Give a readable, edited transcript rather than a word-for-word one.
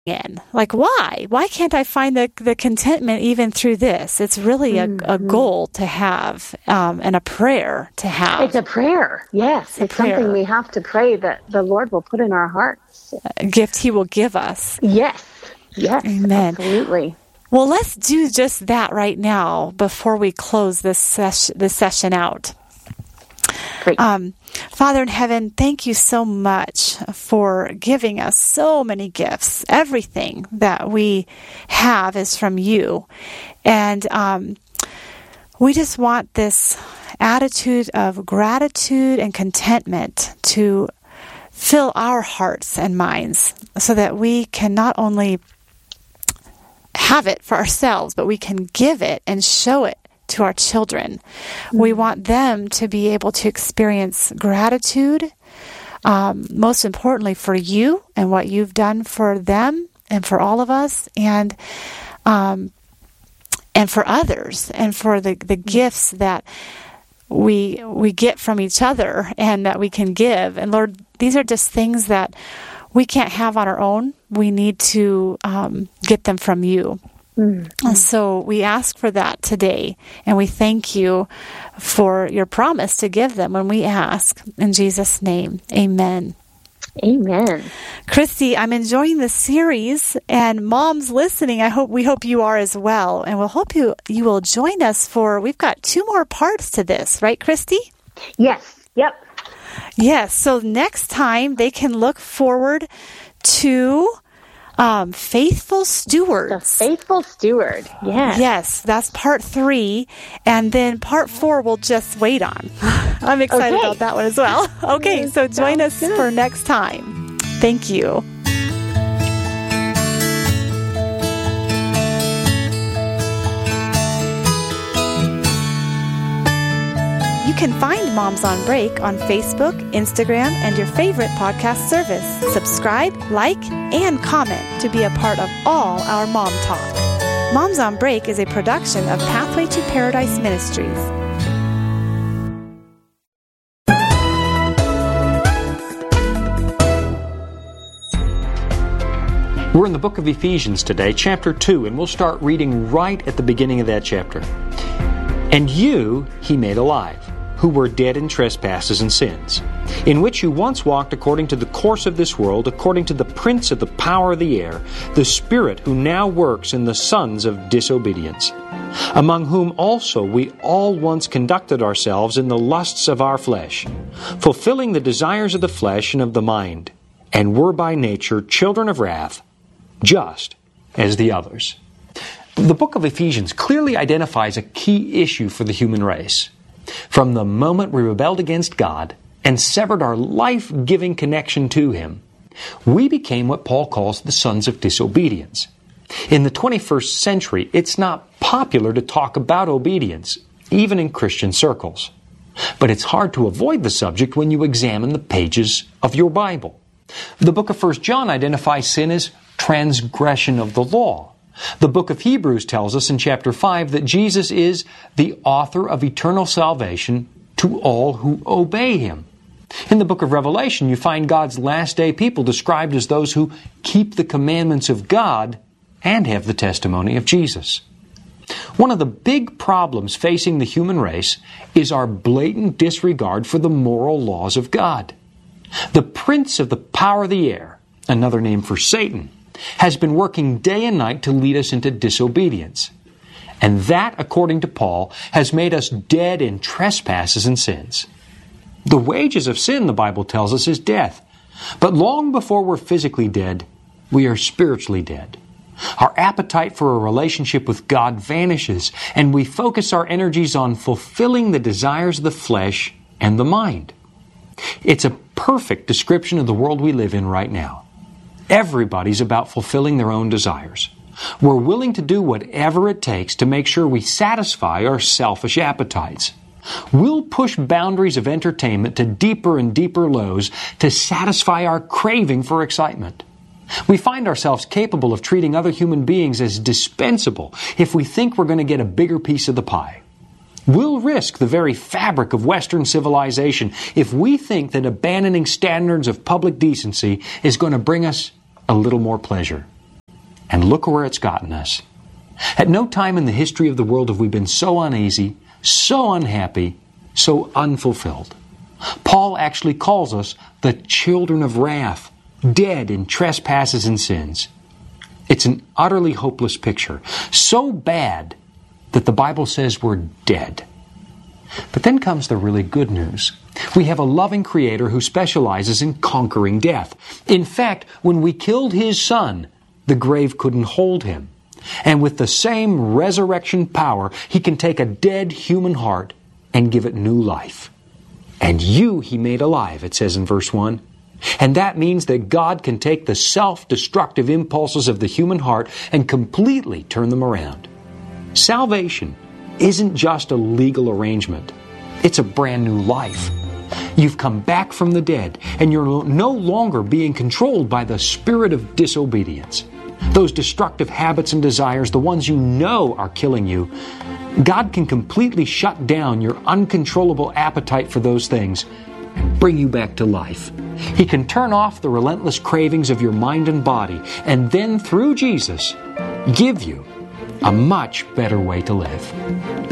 in. Like, why? Why can't I find the contentment even through this? It's really a goal to have, and a prayer to have. It's a prayer. Yes. It's something we have to pray that the Lord will put in our hearts. A gift He will give us. Yes. Yes. Amen. Absolutely. Well, let's do just that right now before we close this session out. Great. Father in heaven, thank you so much for giving us so many gifts. Everything that we have is from you. And we just want this attitude of gratitude and contentment to fill our hearts and minds so that we can not only have it for ourselves, but we can give it and show it to our children. We want them to be able to experience gratitude, most importantly for you and what you've done for them and for all of us, and for others, and for the gifts that we get from each other and that we can give. And Lord, these are just things that we can't have on our own. We need to get them from you. And so we ask for that today, and we thank you for your promise to give them when we ask. In Jesus' name, amen. Amen. Christy, I'm enjoying the series, and moms listening, we hope you are as well. And we'll hope you will join us we've got 2 more parts to this, right, Christy? Yes. Yep. Yes. So next time they can look forward to Faithful Stewards. The Faithful Steward. Yes. Yes, that's part 3. And then part 4 we'll just wait on. I'm excited about that one as well. Okay, so join us for next time. Thank you. You can find Moms on Break on Facebook, Instagram, and your favorite podcast service. Subscribe, like, and comment to be a part of all our Mom Talk. Moms on Break is a production of Pathway to Paradise Ministries. We're in the book of Ephesians today, chapter 2, and we'll start reading right at the beginning of that chapter. And you He made alive, who were dead in trespasses and sins, in which you once walked according to the course of this world, according to the prince of the power of the air, the spirit who now works in the sons of disobedience, among whom also we all once conducted ourselves in the lusts of our flesh, fulfilling the desires of the flesh and of the mind, and were by nature children of wrath, just as the others. The book of Ephesians clearly identifies a key issue for the human race. From the moment we rebelled against God and severed our life-giving connection to Him, we became what Paul calls the sons of disobedience. In the 21st century, it's not popular to talk about obedience, even in Christian circles. But it's hard to avoid the subject when you examine the pages of your Bible. The book of 1 John identifies sin as transgression of the law. The book of Hebrews tells us in chapter 5 that Jesus is the author of eternal salvation to all who obey Him. In the book of Revelation, you find God's last day people described as those who keep the commandments of God and have the testimony of Jesus. One of the big problems facing the human race is our blatant disregard for the moral laws of God. The prince of the power of the air, another name for Satan, has been working day and night to lead us into disobedience. And that, according to Paul, has made us dead in trespasses and sins. The wages of sin, the Bible tells us, is death. But long before we're physically dead, we are spiritually dead. Our appetite for a relationship with God vanishes, and we focus our energies on fulfilling the desires of the flesh and the mind. It's a perfect description of the world we live in right now. Everybody's about fulfilling their own desires. We're willing to do whatever it takes to make sure we satisfy our selfish appetites. We'll push boundaries of entertainment to deeper and deeper lows to satisfy our craving for excitement. We find ourselves capable of treating other human beings as dispensable if we think we're going to get a bigger piece of the pie. We'll risk the very fabric of Western civilization if we think that abandoning standards of public decency is going to bring us a little more pleasure. And look where it's gotten us. At no time in the history of the world have we been so uneasy, so unhappy, so unfulfilled. Paul actually calls us the children of wrath, dead in trespasses and sins. It's an utterly hopeless picture, so bad that the Bible says we're dead. But then comes the really good news. We have a loving Creator who specializes in conquering death. In fact, when we killed His Son, the grave couldn't hold Him. And with the same resurrection power, He can take a dead human heart and give it new life. And you He made alive, it says in verse 1. And that means that God can take the self-destructive impulses of the human heart and completely turn them around. Salvation isn't just a legal arrangement. It's a brand new life. You've come back from the dead, and you're no longer being controlled by the spirit of disobedience. Those destructive habits and desires, the ones you know are killing you, God can completely shut down your uncontrollable appetite for those things and bring you back to life. He can turn off the relentless cravings of your mind and body, and then through Jesus, give you a much better way to live.